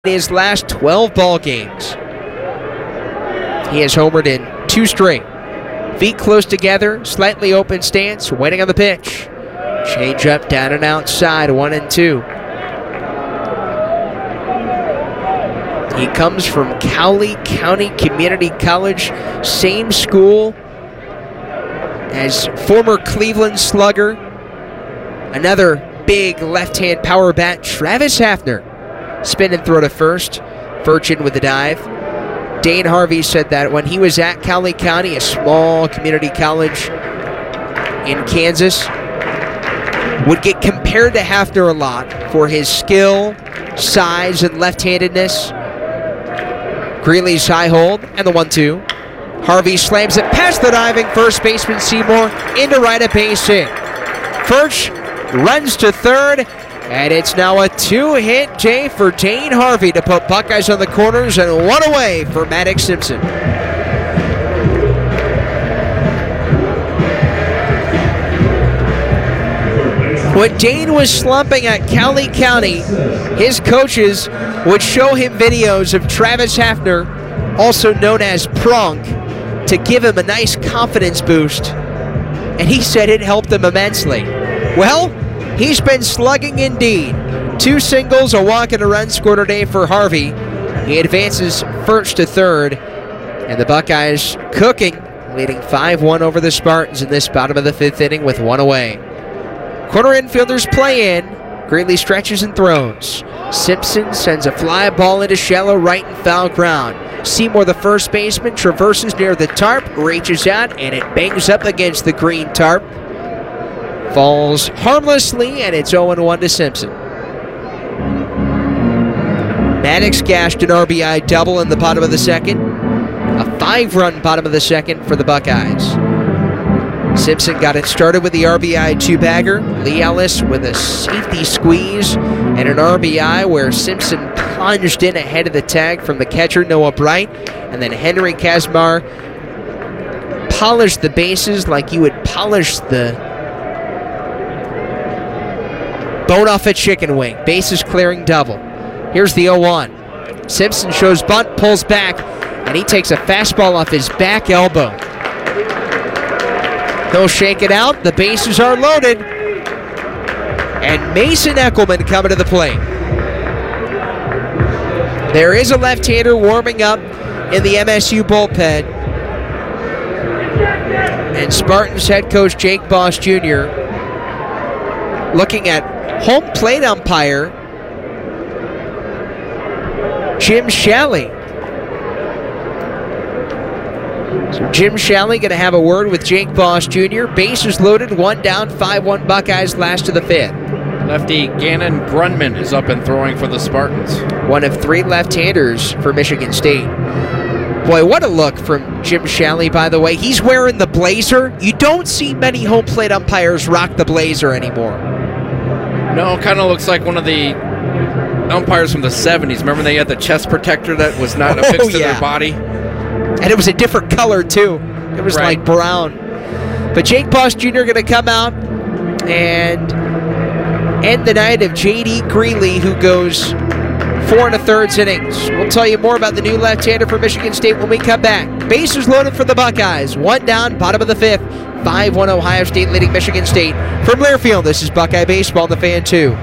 his last 12 ball games. He has homered in 2 straight. Feet close together, slightly open stance, waiting on the pitch. Change up, down and outside, 1-2. He comes from Cowley County Community College, same school as former Cleveland Slugger. Another big left-hand power bat, Travis Hafner. Spin and throw to first. Furchin with the dive. Dane Harvey said that when he was at Cowley County, a small community college in Kansas, would get compared to Hafner a lot for his skill, size, and left-handedness. Greeley's high hold and the 1-2. Harvey slams it past the diving first baseman Seymour into right at base hit. Furch runs to third, and it's now a 2-hit day for Dane Harvey to put Buckeyes on the corners and 1 away for Maddox Simpson. When Dane was slumping at Cowley County, his coaches would show him videos of Travis Hafner, also known as Pronk, to give him a nice confidence boost, and he said it helped him immensely. Well, he's been slugging indeed. 2 singles, a walk, and a run scored today for Harvey. He advances first to third, and the Buckeyes cooking, leading 5-1 over the Spartans in this bottom of the 5th inning with 1 away. Corner infielders play in. Greeley stretches and throws. Simpson sends a fly ball into shallow right and foul ground. Seymour, the first baseman, traverses near the tarp, reaches out, and it bangs up against the green tarp. Falls harmlessly, and it's 0-1 to Simpson. Maddox gashed an RBI double in the bottom of the second. A 5-run bottom of the second for the Buckeyes. Simpson got it started with the RBI 2-bagger. Lee Ellis with a safety squeeze and an RBI where Simpson plunged in ahead of the tag from the catcher Noah Bright. And then Henry Kazmar polished the bases like you would polish the bone off a chicken wing. Bases clearing double. Here's the 0-1. Simpson shows bunt, pulls back, and he takes a fastball off his back elbow. He'll shake it out. The bases are loaded. And Mason Eckelman coming to the plate. There is a left-hander warming up in the MSU bullpen. And Spartans head coach Jake Boss Jr. looking at home plate umpire Jim Shalley. So Jim Shalley going to have a word with Jake Boss Jr. Bases loaded, 1 down, 5-1 Buckeyes, last to the 5th. Lefty Gannon Grunman is up and throwing for the Spartans. One of 3 left-handers for Michigan State. Boy, what a look from Jim Shalley, by the way. He's wearing the blazer. You don't see many home plate umpires rock the blazer anymore. No, kind of looks like one of the umpires from the 70s. Remember they had the chest protector that was not affixed to their body? And it was a different color, too. It was like brown. But Jake Boss Jr. going to come out and end the night of J.D. Greeley, who goes 4 1/3 innings. We'll tell you more about the new left-hander for Michigan State when we come back. Bases loaded for the Buckeyes. 1 down, bottom of the 5th. 5-1 Ohio State leading Michigan State. From Learfield, this is Buckeye Baseball on the Fan 2.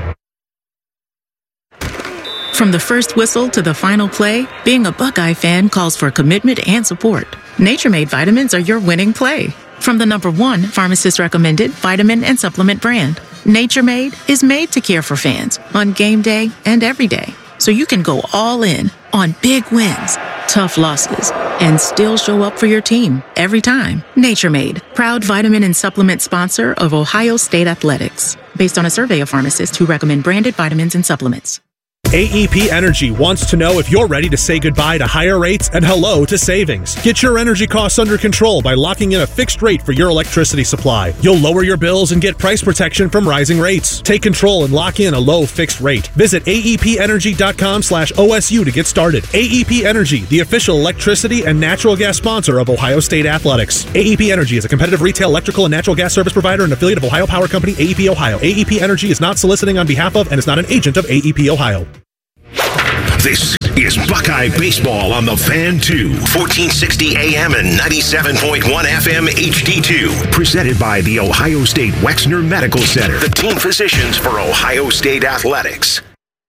From the first whistle to the final play, being a Buckeye fan calls for commitment and support. Nature Made vitamins are your winning play. From the #1 pharmacist recommended vitamin and supplement brand, Nature Made is made to care for fans on game day and every day. So you can go all in on big wins, tough losses, and still show up for your team every time. Nature Made, proud vitamin and supplement sponsor of Ohio State Athletics. Based on a survey of pharmacists who recommend branded vitamins and supplements. AEP Energy wants to know if you're ready to say goodbye to higher rates and hello to savings. Get your energy costs under control by locking in a fixed rate for your electricity supply. You'll lower your bills and get price protection from rising rates. Take control and lock in a low fixed rate. Visit aepenergy.com/OSU to get started. AEP Energy, the official electricity and natural gas sponsor of Ohio State Athletics. AEP Energy is a competitive retail electrical and natural gas service provider and affiliate of Ohio Power Company, AEP Ohio. AEP Energy is not soliciting on behalf of and is not an agent of AEP Ohio. This is Buckeye Baseball on the Fan 2, 1460 AM and 97.1 FM HD2. Presented by the Ohio State Wexner Medical Center, the team physicians for Ohio State Athletics.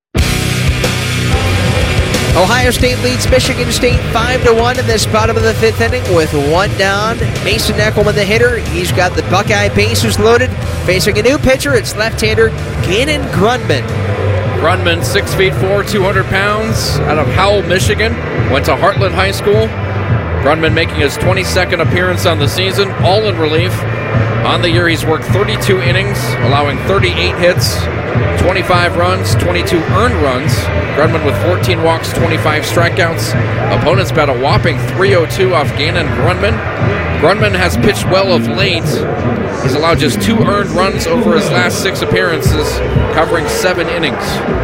Ohio State leads Michigan State 5-1 in this bottom of the 5th inning with one down. Mason Eckelman, the hitter, he's got the Buckeye bases loaded. Facing a new pitcher, it's left-hander Gannon Grundman. Grundman, 6'4", 200 pounds, out of Howell, Michigan. Went to Heartland High School. Grundman making his 22nd appearance on the season, all in relief. On the year, he's worked 32 innings, allowing 38 hits, 25 runs, 22 earned runs. Grundman with 14 walks, 25 strikeouts. Opponents bat a whopping .302 off Gannon Grundman. Grundman has pitched well of late. He's allowed just 2 earned runs over his last 6 appearances, covering 7 innings.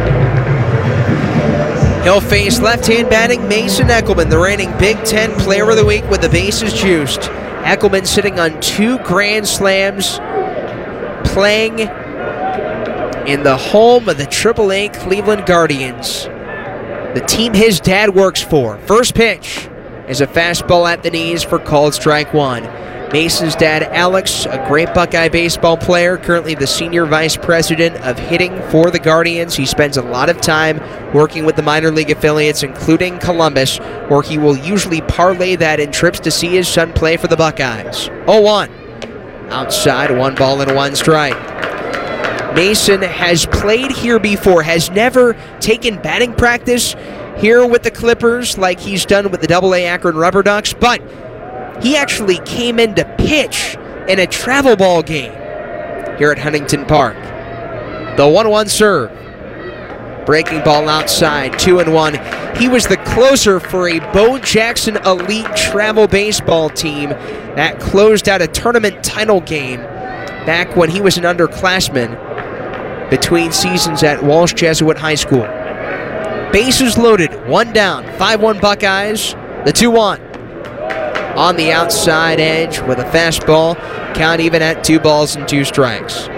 He'll face left-hand batting Mason Eckelman, the reigning Big Ten Player of the Week with the bases juiced. Eckelman sitting on 2 grand slams, playing in the home of the AAA Cleveland Guardians, the team his dad works for. First pitch is a fastball at the knees for called strike 1. Mason's dad, Alex, a great Buckeye baseball player, currently the senior vice president of hitting for the Guardians. He spends a lot of time working with the minor league affiliates, including Columbus, where he will usually parlay that in trips to see his son play for the Buckeyes. 0-1. Outside, 1 ball and 1 strike. Mason has played here before, has never taken batting practice here with the Clippers like he's done with the AA Akron Rubber Ducks, but he actually came in to pitch in a travel ball game here at Huntington Park. The 1-1 serve. Breaking ball outside, 2-1. He was the closer for a Bo Jackson elite travel baseball team that closed out a tournament title game back when he was an underclassman between seasons at Walsh Jesuit High School. Bases loaded, 1 down, 5-1 Buckeyes, the 2-1. On the outside edge with a fastball, count even at 2 balls and 2 strikes.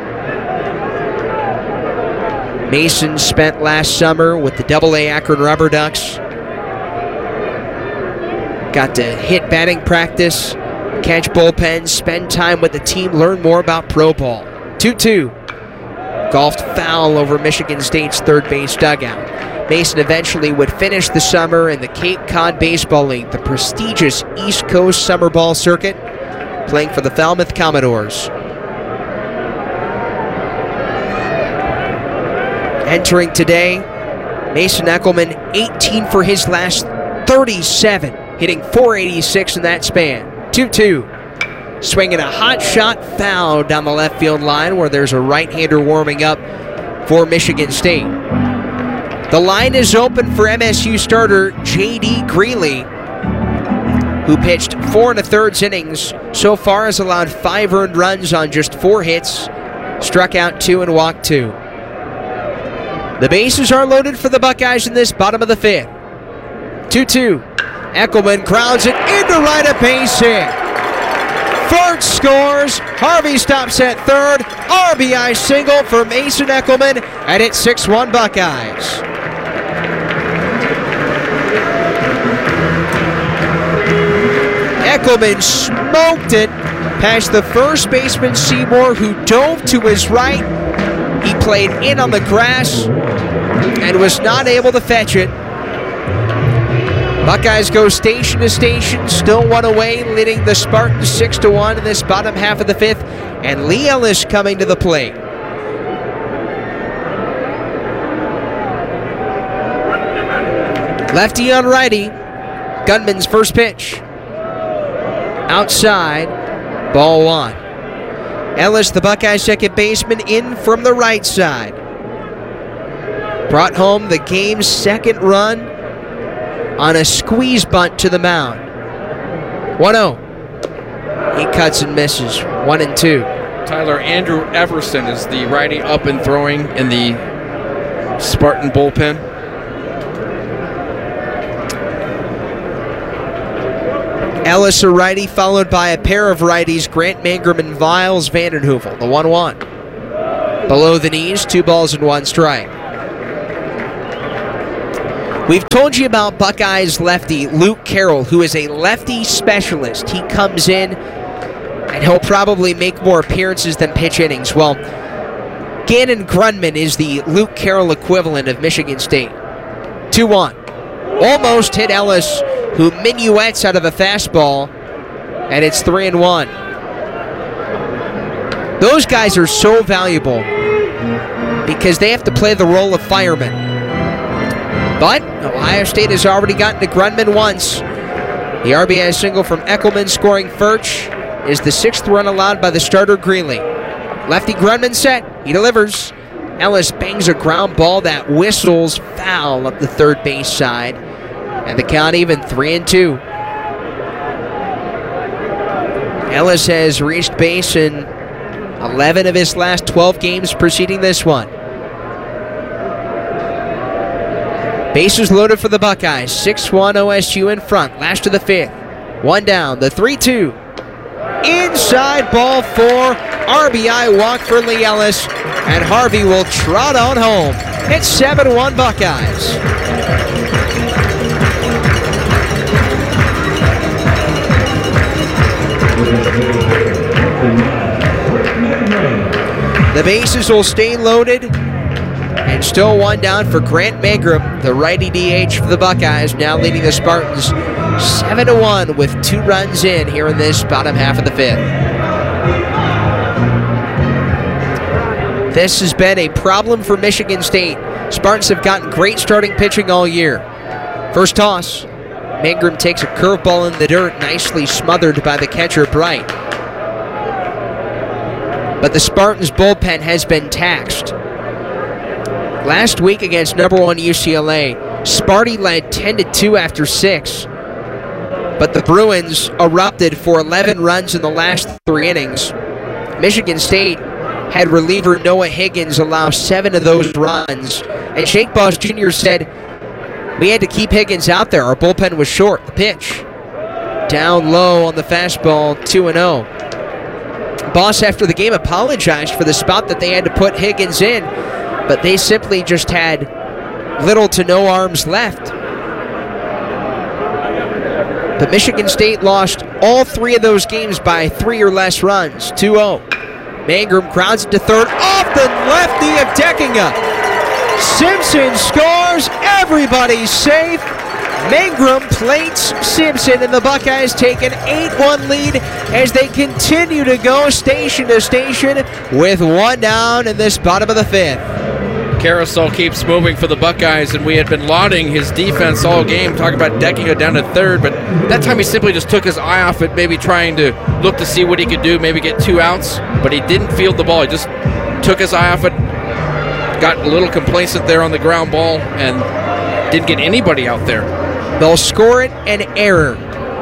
Mason spent last summer with the AA Akron Rubber Ducks. Got to hit batting practice, catch bullpens, spend time with the team, learn more about pro ball. 2-2. Golfed foul over Michigan State's third base dugout. Mason eventually would finish the summer in the Cape Cod Baseball League, the prestigious East Coast summer ball circuit, playing for the Falmouth Commodores. Entering today, Mason Eckelman, 18 for his last 37, hitting .486 in that span. 2-2. Swinging a hot shot foul down the left field line where there's a right-hander warming up for Michigan State. The line is open for MSU starter J.D. Greeley, who pitched 4 1/3 innings. So far has allowed 5 earned runs on just 4 hits, struck out 2 and walked 2. The bases are loaded for the Buckeyes in this bottom of the 5th. 2-2. Eckelman grounds it into right, a base hit. Ford scores. Harvey stops at third. RBI single for Mason Eckelman, and it's 6-1 Buckeyes. Eckelman smoked it past the first baseman Seymour, who dove to his right. He played in on the grass and was not able to fetch it. Buckeyes go station to station, still 1 away, leading the Spartans 6-1 in this bottom half of the 5th, and Lee Ellis coming to the plate. Lefty on righty. Gunman's first pitch. Outside, ball 1. Ellis, the Buckeyes second baseman, in from the right side. Brought home the game's second run on a squeeze bunt to the mound. 1-0. He cuts and misses. 1-2. Tyler Andrew Everson is the righty up and throwing in the Spartan bullpen. Ellis, a righty, followed by a pair of righties, Grant Mangrum and Viles Vandenheuvel, the 1-1. Below the knees, 2 balls and 1 strike. We've told you about Buckeyes lefty Luke Carroll, who is a lefty specialist. He comes in, and he'll probably make more appearances than pitch innings. Well, Gannon Grundman is the Luke Carroll equivalent of Michigan State. 2-1. Almost hit Ellis, who minuets out of a fastball, and it's 3-1. Those guys are so valuable because they have to play the role of firemen. But Ohio State has already gotten to Grundman once. The RBI single from Eckelman scoring Furch is the 6th run allowed by the starter Greeley. Lefty Grundman set. He delivers. Ellis bangs a ground ball that whistles foul up the third base side. And the count even 3-2. Ellis has reached base in 11 of his last 12 games preceding this one. Bases loaded for the Buckeyes. 6-1 OSU in front. Last of the 5th. One down. The 3-2. Inside ball 4. RBI walk for Lee Ellis. And Harvey will trot on home. It's 7-1 Buckeyes. The bases will stay loaded. And still one down for Grant Mangrum, the righty DH for the Buckeyes, now leading the Spartans 7-1 with 2 runs in here in this bottom half of the 5th. This has been a problem for Michigan State. Spartans have gotten great starting pitching all year. First toss, Mangrum takes a curveball in the dirt, nicely smothered by the catcher Bright. But the Spartans' bullpen has been taxed. Last week against #1 UCLA, Sparty led 10-2 after 6. But the Bruins erupted for 11 runs in the last 3 innings. Michigan State had reliever Noah Higgins allow 7 of those runs. And Shake Boss Jr. said, "We had to keep Higgins out there. Our bullpen was short." The pitch. Down low on the fastball, 2-0. Boss, after the game, apologized for the spot that they had to put Higgins in, but they simply just had little to no arms left. But Michigan State lost all 3 of those games by 3 or less runs, 2-0. Mangrum crowds it to third, off the lefty of Deckinga. Simpson scores, everybody's safe. Mangrum plates Simpson, and the Buckeyes take an 8-1 lead as they continue to go station to station with 1 down in this bottom of the 5th. Carousel keeps moving for the Buckeyes, and we had been lauding his defense all game, talking about Deckinga down at third, but that time he simply just took his eye off it, maybe trying to look to see what he could do, maybe get 2 outs, but he didn't field the ball. He just took his eye off it, got a little complacent there on the ground ball, and didn't get anybody out there. They'll score it an error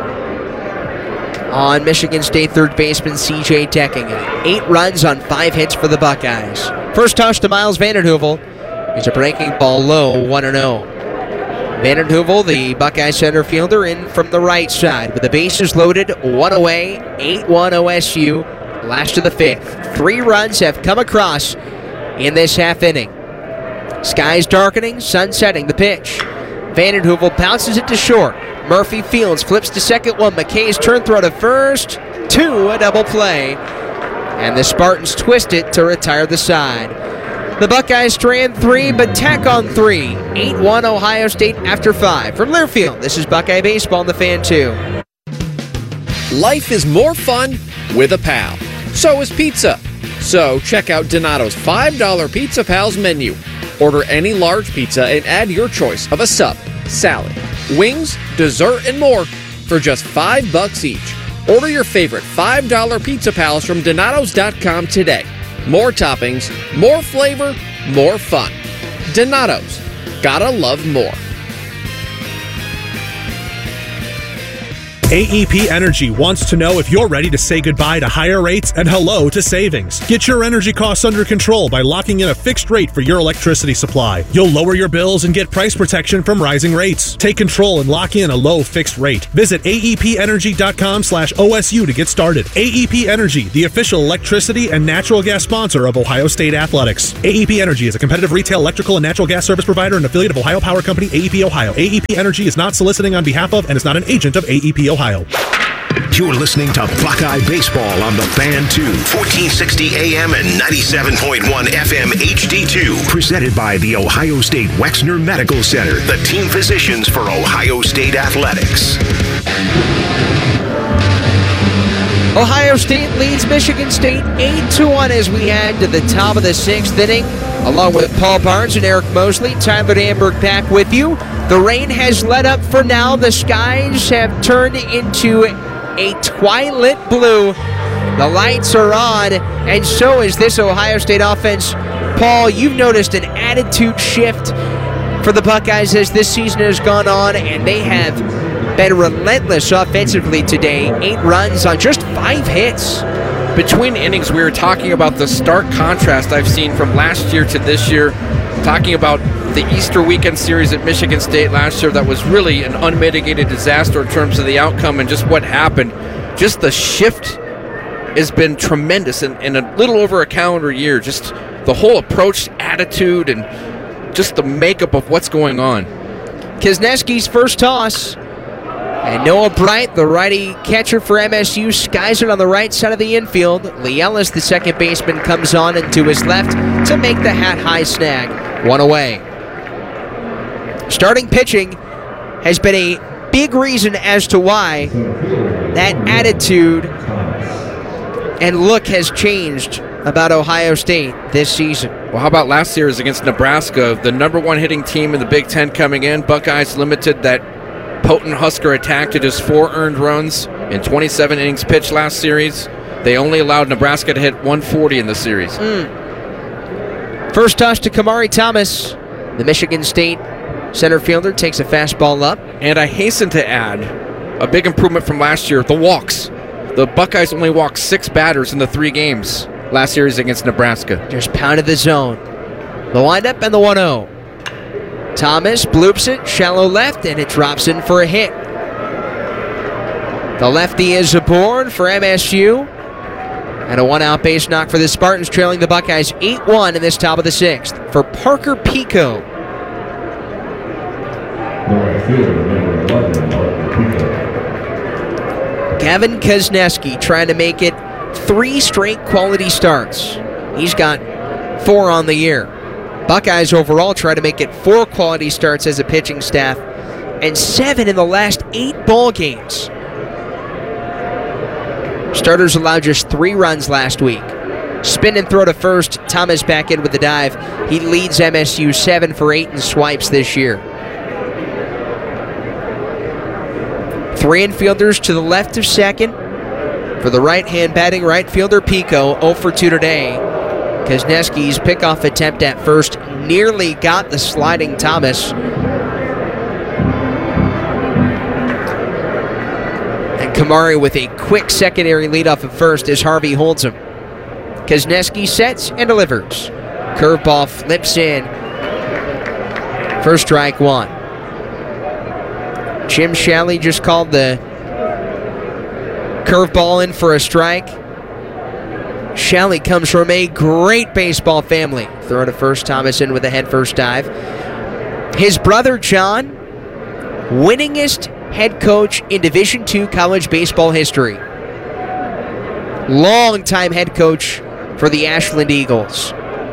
on Michigan State third baseman C.J. Deckinga. 8 runs on 5 hits for the Buckeyes. First toss to Miles Vandenheuvel. He's a breaking ball low, 1-0. Vandenheuvel, the Buckeye center fielder, in from the right side with the bases loaded, 1 away, 8-1 OSU. Last of the 5th. 3 runs have come across in this half inning. Skies darkening, sun setting, the pitch. Vandenheuvel bounces it to short. Murphy fields, flips to second one. McKay's turn throw to first. 2, a double play. And the Spartans twist it to retire the side. The Buckeyes strand 3, but tack on 3. 8-1 Ohio State after 5. From Learfield, this is Buckeye Baseball on the Fan 2. Life is more fun with a pal. So is pizza. So check out Donato's $5 Pizza Pals menu. Order any large pizza and add your choice of a sub, salad, wings, dessert, and more for just $5 each. Order your favorite $5 Pizza Pals from Donatos.com today. More toppings, more flavor, more fun. Donatos. Gotta love more. AEP Energy wants to know if you're ready to say goodbye to higher rates and hello to savings. Get your energy costs under control by locking in a fixed rate for your electricity supply. You'll lower your bills and get price protection from rising rates. Take control and lock in a low fixed rate. Visit aepenergy.com/OSU to get started. AEP Energy, the official electricity and natural gas sponsor of Ohio State Athletics. AEP Energy is a competitive retail electrical and natural gas service provider and affiliate of Ohio Power Company, AEP Ohio. AEP Energy is not soliciting on behalf of and is not an agent of AEP Ohio. You're listening to Buckeye Baseball on the Fan 2, 1460 AM and 97.1 FM HD2. Presented by the Ohio State Wexner Medical Center, the team physicians for Ohio State Athletics. Ohio State leads Michigan State 8-1 as we head to the top of the 6th inning. Along with Paul Barnes and Eric Mosley, Tyler Danberg back with you. The rain has let up for now. The skies have turned into a twilight blue. The lights are on, and so is this Ohio State offense. Paul, you've noticed an attitude shift for the Buckeyes as this season has gone on, and they have been relentless offensively today. 8 runs on just 5 hits. Between innings, we were talking about the stark contrast I've seen from last year to this year, talking about the Easter weekend series at Michigan State last year that was really an unmitigated disaster in terms of the outcome and just what happened. Just the shift has been tremendous in a little over a calendar year. Just the whole approach, attitude, and just the makeup of what's going on. Kisneski's first toss. And Noah Bright, the righty catcher for MSU, skies it on the right side of the infield. Lee Ellis, the second baseman, comes on and to his left to make the hat-high snag. 1 away. Starting pitching has been a big reason as to why that attitude and look has changed about Ohio State this season. Well, how about last year's against Nebraska? The number 1 hitting team in the Big Ten coming in. Buckeyes limited that potent Husker attack to just 4 earned runs in 27 innings pitched last series. They only allowed Nebraska to hit 140 in the series. First toss to Kamari Thomas. The Michigan State center fielder takes a fastball up. And I hasten to add a big improvement from last year, the walks. The Buckeyes only walked 6 batters in the 3 games last series against Nebraska. Just pounded the zone. The windup and the 1-0. Thomas bloops it, shallow left, and it drops in for a hit. The lefty is aboard for MSU. And a 1-out base knock for the Spartans, trailing the Buckeyes 8-1 in this top of the 6th. For Parker Pico. Gavin Kisneski trying to make it 3 straight quality starts. He's got 4 on the year. Buckeyes overall try to make it 4 quality starts as a pitching staff and 7 in the last 8 ball games. Starters allowed just 3 runs last week. Spin and throw to first. Thomas back in with the dive. He leads MSU 7 for 8 in swipes this year. 3 infielders to the left of second. For the right-hand batting right fielder Pico, 0 for 2 today. Kisneski's pickoff attempt at first nearly got the sliding Thomas. And Kamari with a quick secondary leadoff at first as Harvey holds him. Kisneski sets and delivers. Curveball flips in. First strike 1. Jim Shalley just called the curveball in for a strike. Shalley comes from a great baseball family. Throw to first, Thomas in with a head-first dive. His brother, John, winningest head coach in Division II college baseball history. Long-time head coach for the Ashland Eagles.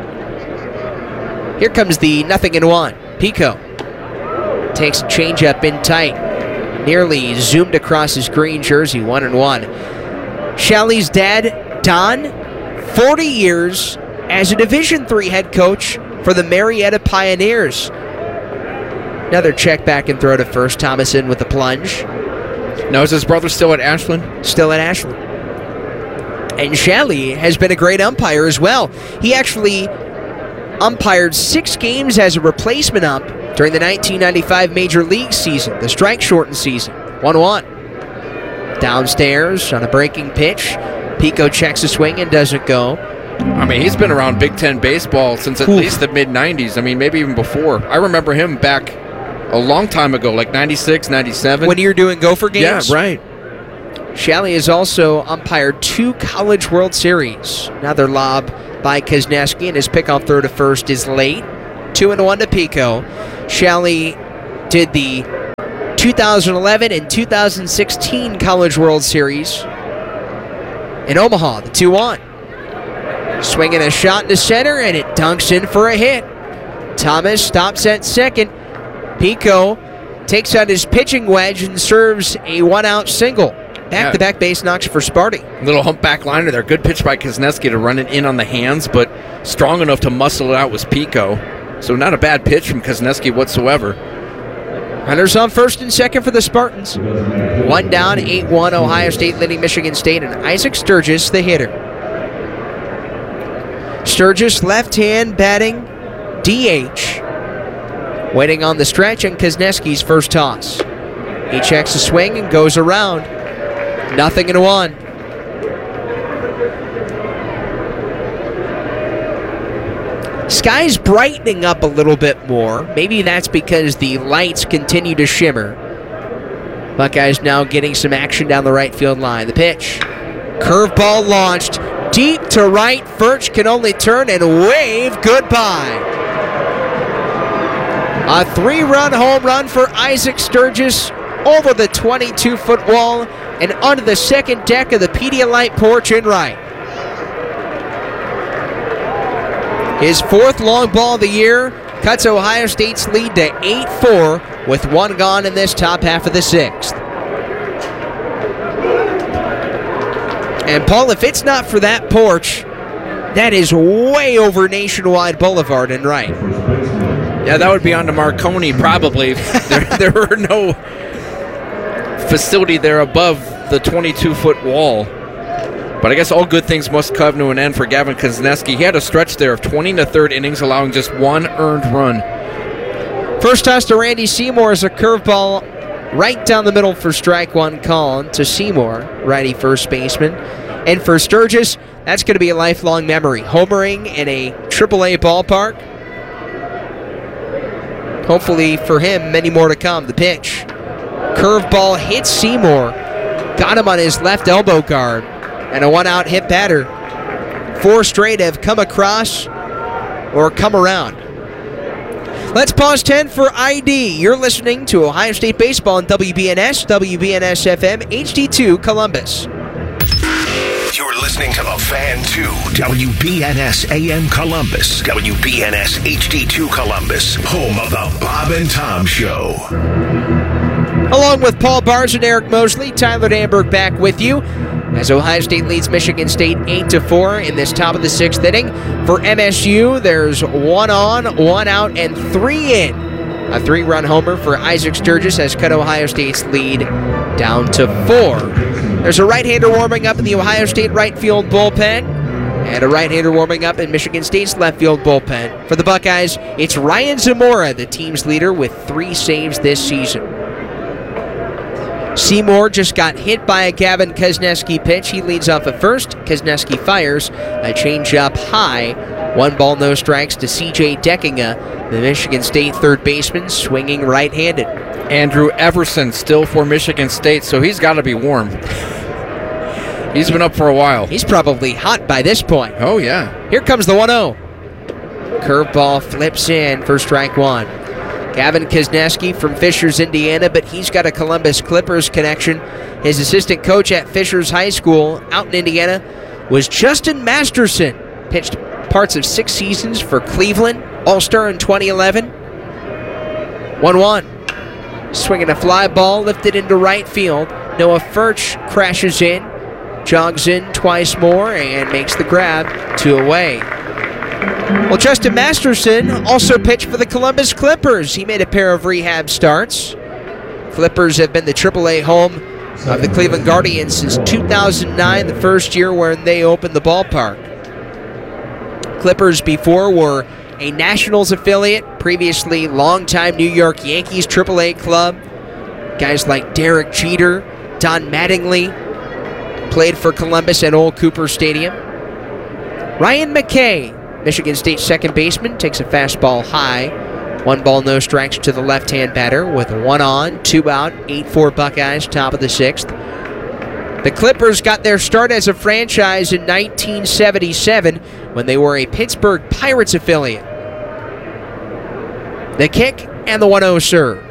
Here comes the 0-1. Pico takes a changeup in tight. Nearly zoomed across his green jersey, 1-1. Shalley's dad, Don, 40 years as a Division III head coach for the Marietta Pioneers. Another check back and throw to first. Thomas in with the plunge. Now, is his brother still at Ashland? Still at Ashland. And Shalley has been a great umpire as well. He actually umpired 6 games as a replacement ump during the 1995 Major League season, the strike-shortened season. 1-1. Downstairs on a breaking pitch. Pico checks a swing and doesn't go. I mean, he's been around Big Ten baseball since at least the mid-'90s. I mean, maybe even before. I remember him back a long time ago, like 96, 97. When you were doing Gopher games? Yeah, right. Shalley has also umpired 2 College World Series. Another lob by Kuzneski, and his pickoff throw to first is late. 2-1 to Pico. Shalley did the 2011 and 2016 College World Series in Omaha, the 2-1. Swinging a shot into center, and it dunks in for a hit. Thomas stops at second. Pico takes out his pitching wedge and serves a 1-out single. Back-to-back base knocks for Sparty. Little humpback liner there. Good pitch by Kuzneski to run it in on the hands, but strong enough to muscle it out was Pico. So not a bad pitch from Kuzneski whatsoever. Runners on first and second for the Spartans. 1 down, 8-1, Ohio State leading Michigan State, and Isaac Sturgis, the hitter. Sturgis, left-hand batting, DH. Waiting on the stretch and Kuzneski's first toss. He checks the swing and goes around. 0-1. Sky's brightening up a little bit more. Maybe that's because the lights continue to shimmer. Buckeyes now getting some action down the right field line. The pitch. Curveball launched. Deep to right. Furch can only turn and wave goodbye. A 3-run home run for Isaac Sturgis over the 22-foot wall and onto the second deck of the Pedialyte porch in right. His 4th long ball of the year cuts Ohio State's lead to 8-4 with 1 gone in this top half of the 6th. And Paul, if it's not for that porch, that is way over Nationwide Boulevard and right. Yeah, that would be on to Marconi probably. There were no facility there above the 22-foot wall. But I guess all good things must come to an end for Gavin Kuzneski. He had a stretch there of 20 in the 3rd innings, allowing just 1 earned run. First toss to Randy Seymour is a curveball right down the middle for strike 1 call to Seymour, righty first baseman. And for Sturgis, that's going to be a lifelong memory. Homering in a AAA ballpark. Hopefully for him, many more to come. The pitch. Curveball hits Seymour. Got him on his left elbow guard. And a 1-out hit batter. 4 straight have come across or come around. Let's pause 10 for ID. You're listening to Ohio State Baseball on WBNS, WBNS-FM, HD2 Columbus. You're listening to The Fan 2, WBNS AM Columbus, WBNS HD2 Columbus, home of the Bob and Tom Show. Along with Paul Barnes and Eric Mosley, Tyler Danberg back with you as Ohio State leads Michigan State 8-4 in this top of the 6th inning. For MSU, there's 1 on, 1 out, and 3 in. A 3-run homer for Isaac Sturgis has cut Ohio State's lead down to 4. There's a right-hander warming up in the Ohio State right field bullpen, and a right-hander warming up in Michigan State's left field bullpen. For the Buckeyes, it's Ryan Zamora, the team's leader, with 3 saves this season. Seymour just got hit by a Gavin Kuzneski pitch. He leads off at first. Kuzneski fires a changeup high. 1 ball, no strikes to C.J. Deckinga, the Michigan State third baseman, swinging right-handed. Andrew Everson still for Michigan State, so he's got to be warm. He's been up for a while. He's probably hot by this point. Oh, yeah. Here comes the 1-0. Curveball flips in for strike 1. Gavin Kuzneski from Fishers, Indiana, but he's got a Columbus Clippers connection. His assistant coach at Fishers High School out in Indiana was Justin Masterson. Pitched parts of 6 seasons for Cleveland, All-Star in 2011. 1-1. Swinging a fly ball, lifted into right field. Noah Furch crashes in, jogs in twice more, and makes the grab. 2 away. Well, Justin Masterson also pitched for the Columbus Clippers. He made a pair of rehab starts. Clippers have been the AAA home of the Cleveland Guardians since 2009, the first year when they opened the ballpark. Clippers before were a Nationals affiliate, previously longtime New York Yankees AAA club. Guys like Derek Jeter, Don Mattingly played for Columbus at Old Cooper Stadium. Ryan McKay, Michigan State second baseman, takes a fastball high. 1 ball, no strikes to the left-hand batter with 1 on, 2 out, 8-4 Buckeyes, top of the 6th. The Clippers got their start as a franchise in 1977 when they were a Pittsburgh Pirates affiliate. The kick and the 1-0 serve.